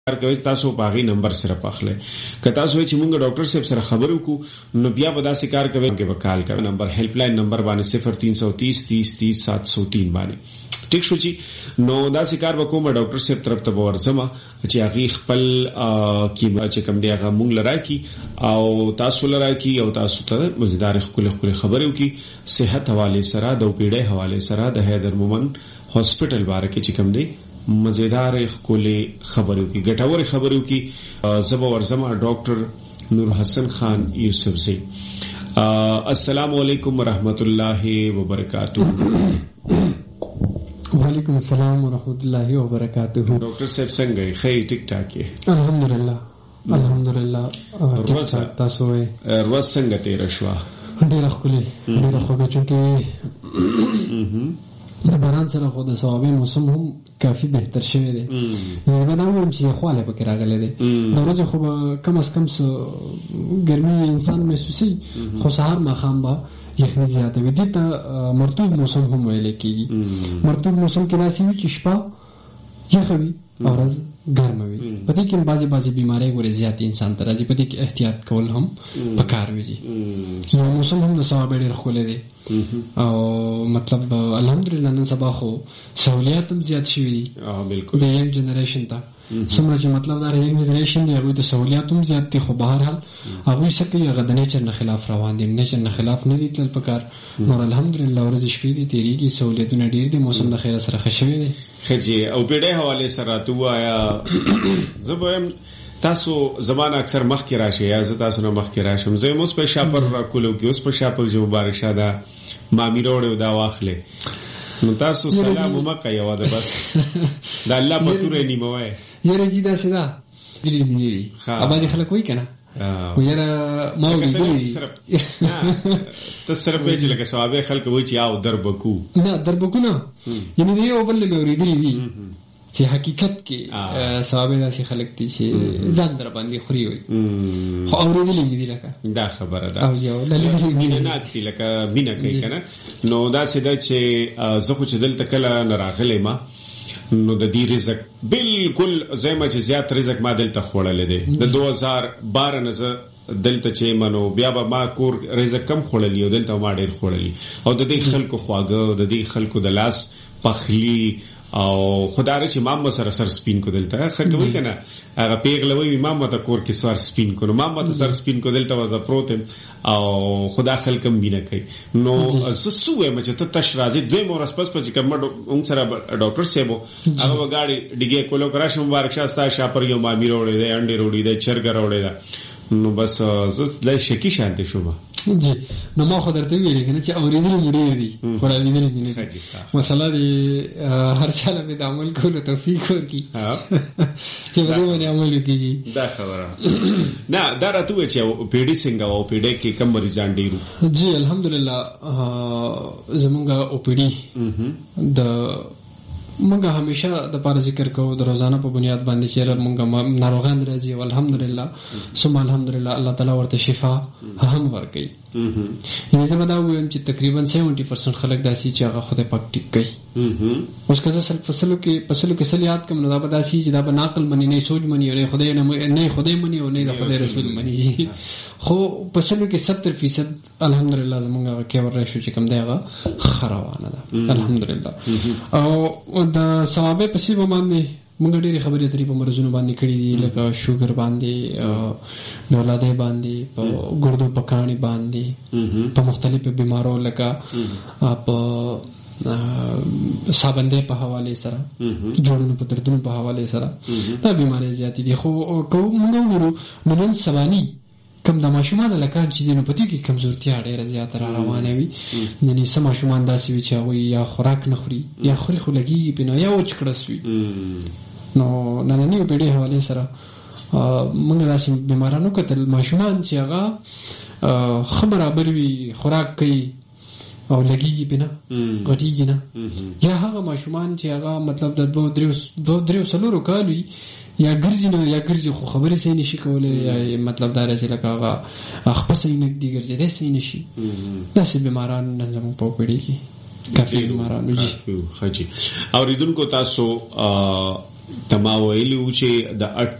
کوي تاسو په هغه نمبر سره پخله که تاسو چې موږ ډاکټر صاحب سره خبرو کو نو بیا به دا کار کوي کې وکال کوي نمبر هیلپ لاین نمبر باندې 0330 30 30 703 باندې ټیک شو چې نو دا کار وکوم ډاکټر صاحب طرف ته ورځم چې هغه خپل کی چې کوم دی هغه موږ لرا کی او تاسو لرا کی او تاسو ته مزیدار خپل خبرو کی صحت حواله سره د پیډه حواله سره د حیدر مومن هاسپټل باره کې چې کوم دی مزیدار خپل خبرو کی ګټور خبرو کی زبا ورزما ډاکټر نور حسن خان یوسفزئی. السلام علیکم ورحمۃ اللہ وبرکاتہ. وعلیکم السلام ورحمۃ اللہ وبرکاتہ. ډاکټر صاحب څنګه یې؟ خیر ټیک ټاک یې؟ الحمدلله الحمدلله. تاسو یې ورځ څنګه تیر شو؟ ډیره ښکلې ډیره خوږه چونکې د باران سره خو د ثوابي موسم هم کافي بهتر شوی دی. یوه دا وایم چې خواله پکې راغلی دی. د ورځې خو به کم از کم ګرمي انسان محسوسوي خو سهار ماښام به یخني زیاته وي. دې ته مرطوب موسم هم ویلی کېږي. مرطوب موسم کې داسې وي چې شپه یخه وي او ورځ ګرمه وي. په دې کې بعضې بیمارۍ ورې زیاتې انسان ته راځي. په دې کې احتیاط کول هم پکار وي. موسم هم د ثواب ډېر ښکلی دی او مطلب الحمدلله نن سبا خو سہولیات هم زیات شوي دي د ینګ جنریشن ته. څومره چې مطلب دا ینګ جنریشن دی هغوی ته سہولیات هم زیات دي خو بهرحال هغوی څه کوي هغه د نیچر نه خلاف روان دي. نیچر نه خلاف نه دي تلل پکار. نور الحمدلله ورځې شپې دي تېرېږي سہولیتونه ډېر دي. موسم د خیره سره ښه شوی دی. خجی او پیډه حواله سره تو آیا زبم تاسو زمانہ اکثر مخ کې راشي یا زه تاسو نه مخ کې راشم زه مو په شاپر را کولو کې اوس په شاپر جو مبارک شاده مامي روړو دا واخله نو تاسو سلام مکه یو ده بس دا الله په تورې نیموي یره کی دا سدا دلی ملي ابا دي خلک وای کنه ویره ما ویلي ته سره به چې لکه ثواب خلک وای چې او دربکو نه دربکو نه یعنی دی او بل له ورېدلی وی چې حقیقت کې ثواب داسې خلک دي چې ځان در باندې خوري وي خو اورېدلی مې دي لکه دا خبره ده او یو مینه نه دي لکه مینه کوي کنه نو داسې ده چې زه خو چې دلته کله نه راغلی ما نو د دې رزق بالکل زما چې زیات رزق ما دلته خوړل دي د 2012 نه دلته چې منو بیا به ما کور رزق کم خوړلی او دلته ما ډیر خوړلی او د دې خلکو خواږه د دې خلکو د لاس پخلی او خدای چې مام سره سر سپین کو دلته خرګوي کنه هغه پیغلوي مام ته کور کې سر سپین کو نو مام ته سر سپین کو دلته وځه پروت او خدا خلکم بینه کوي نو سسوې مچ ته تش راځي دوی مور اسپس پس کوم اون سره ډاکټر سیبو هغه غاړي ډیګه کولو کراش مبارک شاستا شاپر یو مامي روړې ده انډي روړې ده چرګ روړې ده نو بس زس له شکی شانته شوبه جی نو ما خو درته ویل کنه چې اوریدل مړي دي خورالي نه دي مسله دی هر چاله به د عمل کولو توفیق ورکړي چې به باندې عمل وکړي دا خبره نه دا راته چې پیډي څنګه او پیډي کې کم مریضان ډیرو جی الحمدلله زمونږه او پیډي د مونږه همیشه د پاره ذکر کوو د روزانه په بنیاد باندې چې مونږه ناروغان راځي او الحمدلله ثم الحمدلله الله تعالی ورته شفا هم ورکړي. یعنی زما دا وایم چې تقریبا 70% خلک داسي چې هغه خدای پاک ټیک کوي. اوس که زه فصلو کې سلیات کوم نو دا به داسي چې دا به ناقل منی نه سوچ منی او خدای نه خدای منی او نه خدای رسول منی خو فصلو کې 70% الحمدلله زمونږه کې ور شو چې کوم دی هغه خروانه ده الحمدلله. او د ثواب په سی باندې موږ ډېری خبرې اترې په مرزونو باندې کړې دي لکه شوګر باندې نولادې باندې په ګردو پکانی باندې په مختلفو بیمارو لکه په سابندې په حواله سره جوړونو په دردونو په حواله سره دا بیمارې زیاتې دي. خو موږ ورو نن سبانی کم د ماشومان لکه چې دینو پتی کې کمزورتیا ډیره زیاته را روانه وي. یعنی سم ماشومان داسې وي چې هغه یا خوراک نه خوري یا خوري خو لګي په نو یا وچ کړسوي نو نن نه پیډي حواله سره موږ داسې بیمارانو کتل ماشومان چې هغه خبره وي خوراک کوي او لګيږي بنا غټيږي نه یا هغه ماشومان چې هغه مطلب د 2-3 سلورو کالوي یا ګرځي نه یا ګرځي خو خبرې صحیح نشي کولای یا مطلب دا راځي لکه هغه خپل صحیح نه دی ګرځي دې صحیح نشي. داسې بیماران نن زموږ په پیډي کې کافي بیماران دي. خجي اوریدونکو تاسو تما ویلو چې د